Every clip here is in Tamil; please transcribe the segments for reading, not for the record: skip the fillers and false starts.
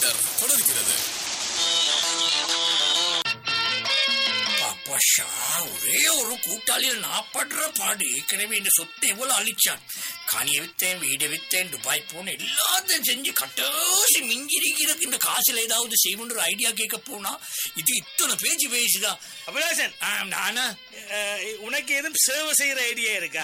சென்டர் தொடர்கிறது. ஒரே ஒரு கூட்டாளியில் நான் படுற பாடு. ஏற்கனவே இந்த சொத்தை எவ்வளவு அழிச்சான். காணியை வித்தேன், வீடை வித்தேன், துபாய் போன எல்லாத்தையும் செஞ்சு கட்டாசி மிஞ்சிருக்கிறதுக்கு இந்த காசுல ஏதாவது செய்யணுன்ற ஐடியா கேட்க போனா இது இத்தனை பேச்சு பேசுதான். அபிலாஷன், நானா உனக்கு எதுவும் சேவை செய்யற ஐடியா இருக்கா?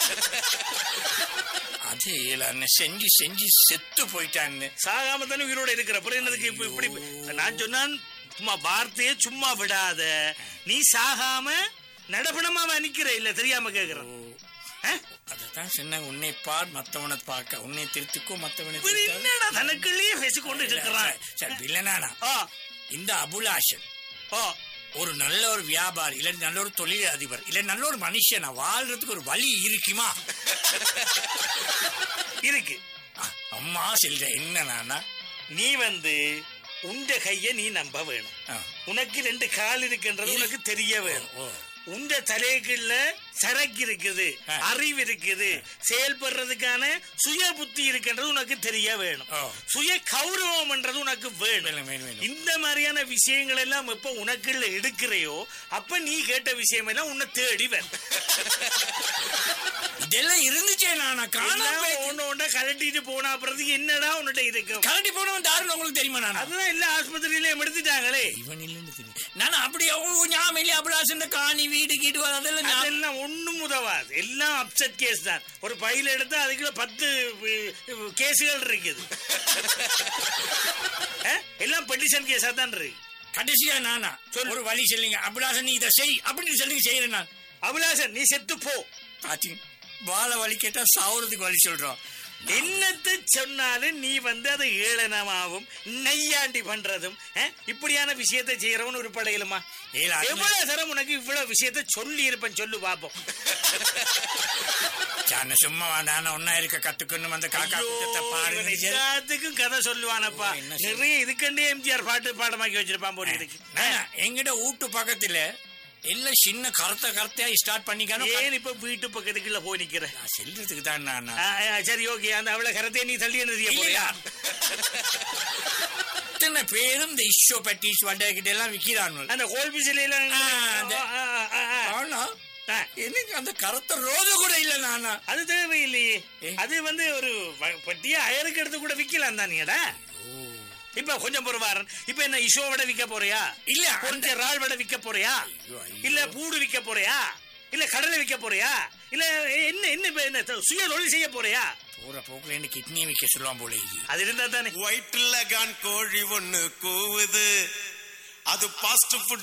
அது செஞ்சு செஞ்சு செத்து போயிட்டான்னு. சாகாம தானே உயிரோட இருக்கிற அப்புறம் என்னதுக்கு இப்ப இப்படி நான் சொன்னான்? சும்மா வார்த்தையே சும்மா விடாத. நீ சாகாம நடப்பணமா நிக்கிற இல்ல, தெரியாம கேக்குறேன். அதுதான் சொன்ன, உன்னை பார் மத்தவனை பார்க்க, உன்னை திருத்திக்கோ மத்தவனை தனக்குள்ளேயே பேசிக்கொண்டு இருக்கிறான். இந்த அபுலாஷன் ஒரு நல்ல ஒரு வியாபாரி இல்ல, நல்ல ஒரு தொழில் அதிபர் இல்ல, நல்ல ஒரு மனுஷன் வாழ்றதுக்கு ஒரு வழி இருக்குமா? இருக்கு. அம்மா சொல்ற என்ன, நீ உண்ட கைய நீ நம்ப வேணும். உனக்கு 2 கால் இருக்குன்றது உனக்கு தெரிய வேணும். உண்ட தலைக்குள்ள சரக்கு இருக்குது, அறிவு இருக்குது, செயல்படுறதுக்கான சுய புத்தி இருக்குன்றது உனக்கு தெரிய வேணும். சுய கௌரவம் என்றது உனக்கு வேணும். இந்த மாதிரியான விஷயங்கள் எல்லாம் எப்ப உனக்குள்ள எடுக்கிறையோ அப்ப நீ கேட்ட விஷயம் எல்லாம் உன்னை தேடி வேணும். இதெல்லாம் இருந்துச்சே, ஒன்னு கலட்டிட்டு போனா அப்புறம் என்னடா உன்கிட்ட இருக்கு? கலட்டி போனவன் தாருன்னு உங்களுக்கு தெரியுமா? அதுதான் எல்லா ஆஸ்பத்திரியிலயும் எடுத்துட்டாங்களே. இவன் இல்லன்னு தெரியும். நான் அப்படி ஞாபகம் அபுலாசன் காணி வீடு கீடு அதெல்லாம் ஒண்ணும் உதவாது. எல்லாம் அப்செட் கேஸ் தான். ஒரு பையில எடுத்தா அதுக்குள்ள 10 கேஸுகள் இருக்குது. எல்லாம் பெட்டிஷன் கேஸா தான் இருக்கு. கடைசியா நானா ஒரு வழி சொல்லுங்க, அபுலாசன் நீ இதை செய் அப்படின்னு சொல்லி செய்யறேன் நான். அபுலாசன் நீ செத்து போ. பாத்தீங்க, வாழ வழி கேட்டா சாவுறதுக்கு வழி சொல்றோம். என்னத்தை சொன்னாலும் நீ அதை ஏளனமாவும் நெய்யாண்டி பண்றதும் இப்படியான விஷயத்தை செய்யறவன் ஒரு படையிலுமா? எவ்வளவு தரம் உனக்கு இவ்வளவு விஷயத்த சொல்லி இருப்பேன், சொல்லு பாப்போம். சும்மா வேண்டாம், ஒன்னா இருக்க கத்துக்கணும். அந்த காக்கா எல்லாத்துக்கும் கதை சொல்லுவானப்பா. நிறைய இதுக்கண்டே எம்ஜிஆர் பாட்டு பாடமாக்கி வச்சிருப்பான் போல இருக்கு. எங்கிட்ட வீட்டு பக்கத்துல எல்லாம் சின்ன கருத்தையா ஸ்டார்ட் பண்ணிக்கானோ. ஏன் இப்ப வீட்டு பக்கத்துக்குள்ள போய் நிக்கிறேன்? செல்றதுக்கு தான் நான். சரி, ஓகே. அந்த அவளை கருத்தையை நீ தள்ளி போறியா? இத்தனை பேரும் இந்த இஷ்யோ பட்டிஸ் வண்டைகிட்ட எல்லாம் விக்கிறான். அந்த கோல்பி சிலையில எனக்கு அந்த கருத்த ரோஜ கூட இல்ல. நானா அது தேவையில்லையே. அது ஒரு பட்டியா அயருக்கு எடுத்து கூட விக்கலாம் தானேடா. இப்ப கொஞ்சம் பொறுவாரன். இப்ப என்ன இஷோவோட விற்க போறியா? இல்ல கொஞ்சம் ரால் வடை விற்க போறியா? இல்ல பூடு விற்க போறியா? இல்ல கடலை விற்க போறியா? இல்ல என்ன சுய தொழில் செய்ய போறியா? போற போக்குல கிட்னி விற்க சொல்லுவான் போல. அது இருந்தா தானே. வயிற்றுல கான் கோழி ஒண்ணு கூவுது, அது பாஸ்ட் ஃபுட்